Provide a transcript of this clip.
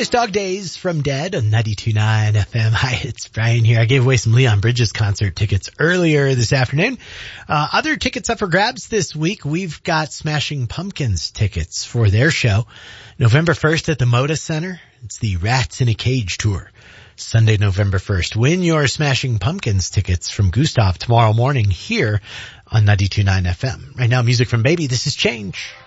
Dog Days from Dead on 92.9 FM. Hi, it's Brian here. I gave away some Leon Bridges concert tickets earlier this afternoon. Other tickets up for grabs this week. We've got Smashing Pumpkins tickets for their show November 1st at the Moda Center. It's the Rats in a Cage tour. Sunday, November 1st. Win your Smashing Pumpkins tickets from Gustav tomorrow morning here on 92.9 FM. Right now, music from Baby. This is Change.